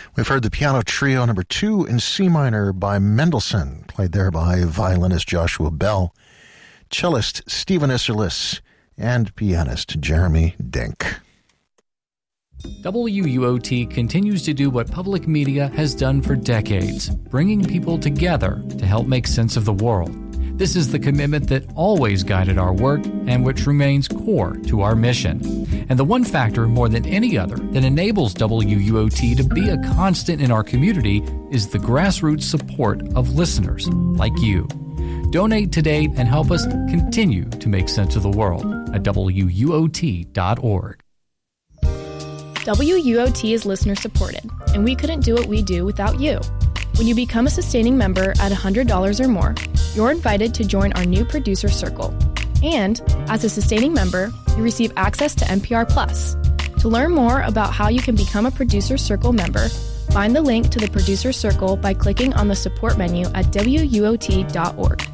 We've heard the Piano Trio number 2 in C minor by Mendelssohn, played there by violinist Joshua Bell, cellist Stephen Isserlis, and pianist Jeremy Dink. WUOT continues to do what public media has done for decades, bringing people together to help make sense of the world. This is the commitment that always guided our work and which remains core to our mission. And the one factor more than any other that enables WUOT to be a constant in our community is the grassroots support of listeners like you. Donate today and help us continue to make sense of the world at WUOT.org. WUOT is listener supported, and we couldn't do what we do without you. When you become a sustaining member at $100 or more, you're invited to join our new producer circle. And as a sustaining member, you receive access to NPR Plus. To learn more about how you can become a producer circle member, find the link to the producer circle by clicking on the support menu at WUOT.org.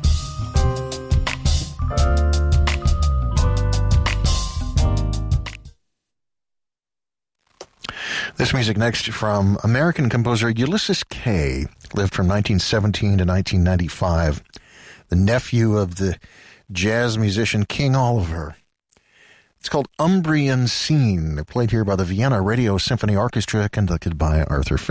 This music next from American composer Ulysses Kay, lived from 1917 to 1995, the nephew of the jazz musician King Oliver. It's called Umbrian Scene, played here by the Vienna Radio Symphony Orchestra, conducted by Arthur Fisher.